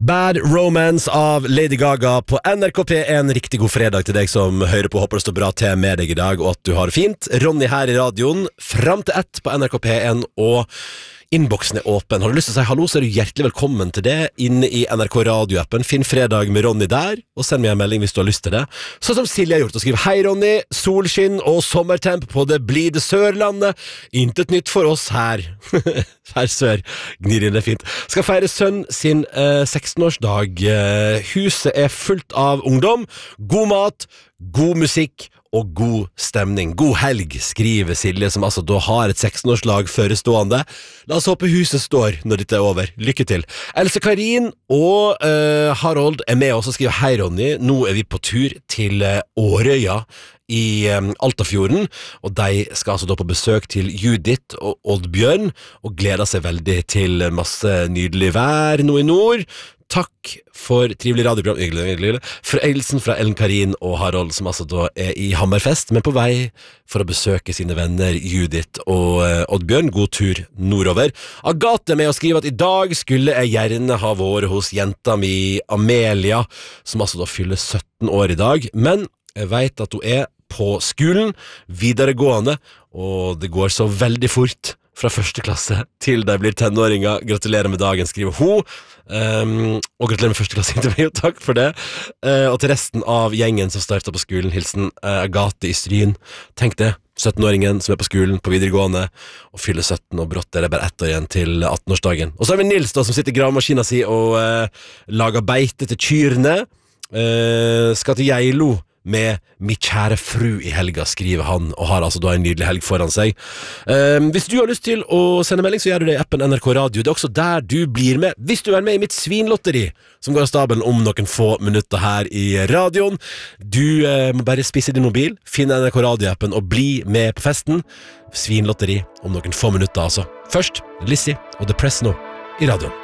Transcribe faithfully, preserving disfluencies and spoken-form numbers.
Bad Romance av Lady Gaga på N R K P. En riktig god fredag til deg som hører på. Håper det står bra til med deg i dag, og at du har det fint. Ronny her i radioen, frem til ett på N R K P en, og innboksen er åpen. Har du lyst til å si hallo, så er du hjertelig velkommen til det inne i N R K radioappen. Finn fredag med Ronny der, og send meg en melding hvis du har lyst til det. Sånn som Silje har gjort, og skriver: Hei Ronny, solskinn og sommertemp på det blide Sørlandet. Intet nytt for oss her. Her sør, gnir inn det fint. Skal feire sønn sin eh, seksten-årsdag. Eh, huset er fullt av ungdom, god mat, god musikk og god stemning. God helg, skriver Silje, som altså da har et seksten-årslag førestående. La oss håpe huset står når dette er over. Lykke til. Else Karin og uh, Harold er med oss og skriver: Hei Ronny, nå er vi på tur til uh, Årøya i um, Altafjorden, og de skal altså da på besøk til Judith og Oddbjørn, og gleder seg veldig til masse nydelig vær nå i nord. Takk for trivelig radioprogram. Forelsen fra Ellen Karin og Harold, som altså da er i Hammerfest, men på vei for å besøke sine venner Judith og uh, Oddbjørn. God tur nordover. Agathe med å skrive at i dag skulle jeg gjerne ha vært hos jenta mi Amelia, som altså da fyller sytten år i dag, men jeg vet at hun er på skolen, videregående, og det går så veldig fort fra første klasse til de blir tenåringer. Gratulerer med dagen, skriver hun. Um, og gratulerer med første klasse til meg, og takk for det. Uh, og til resten av gjengen som startet på skolen, hilsen uh, Agathe i Stryn. Tenk det, sytten-åringen som er på skolen, på videregående, og fyller sytten, og brått er det bare ett år igjen til atten-årsdagen. Og så har vi Nils da, som sitter i gravemaskina si og uh, lager beite til kyrne. Uh, skal til Geilo med mitt kjære fru i helga, skriver han, og har altså da en nydelig helg foran seg. Um, hvis du har lyst til å sende melding, så gjør du det i appen N R K Radio. Det er også der du blir med. Hvis du er med i mitt svinlotteri, som går av stabelen om noen få minutter her i radioen, du uh, må bare spisse din mobil, finne N R K Radio-appen og bli med på festen. Svinlotteri om noen få minutter, altså. Først, Lizzie og The Press nå i radioen.